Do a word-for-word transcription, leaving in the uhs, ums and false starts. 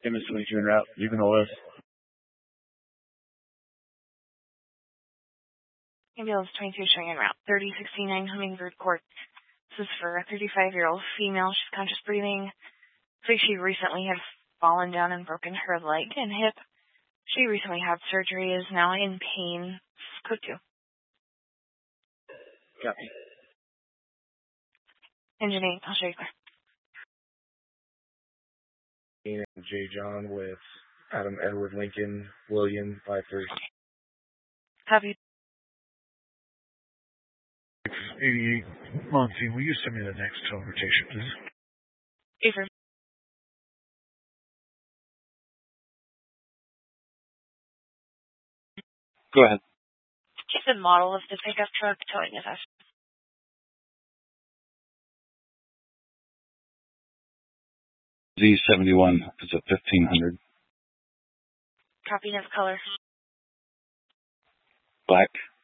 Ambulance twenty-two en route. You can hold us. Ambulance twenty-two showing en route. thirty sixty-nine Hummingbird Court. This is for a thirty-five-year-old female. She's conscious breathing. Looks like she recently had fallen down and broken her leg and hip. She recently had surgery, is now in pain. Code two. Copy. Engine eight, I'll show you clear. And J. John with Adam Edward Lincoln, William, five three. Copy. eighty-eight Monty, will you send me the next tone rotation, please? Affirm. Go ahead. Keep the model of the pickup truck towing is us. Z seventy-one is a fifteen hundred. Copy of color. Black.